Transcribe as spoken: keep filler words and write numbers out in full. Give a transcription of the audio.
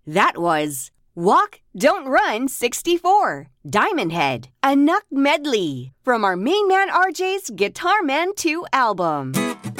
That was Walk, Don't Run sixty-four, Diamond Head, a Nuck Medley from our Main Man R J's Guitar Man two album.